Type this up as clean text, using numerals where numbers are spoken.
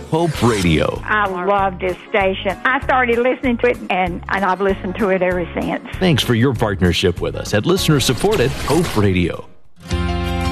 Hope Radio. I love this station. I started listening to it, and I've listened to it ever since. Thanks for your partnership with us at listener-supported Hope Radio.